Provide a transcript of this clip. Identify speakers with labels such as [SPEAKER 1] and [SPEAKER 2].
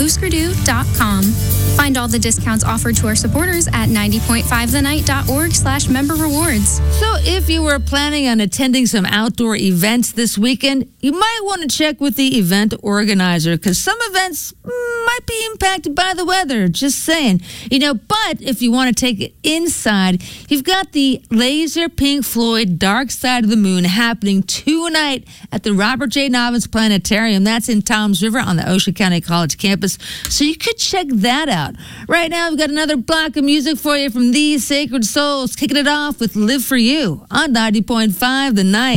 [SPEAKER 1] blueskerdoo.com. Find all the discounts offered to our supporters at 90.5thenite.org/member rewards.
[SPEAKER 2] So if you were planning on attending some outdoor events this weekend, you might want to check with the event organizer because some events might be impacted by the weather. Just saying. But if you want to take it inside, you've got the Laser Pink Floyd Dark Side of the Moon happening tonight at the Robert J. Nobbins Planetarium. That's in Toms River on the Ocean County College campus. So you could check that out. Right now, we've got another block of music for you from These Sacred Souls, kicking it off with Live For You on 90.5 The Night.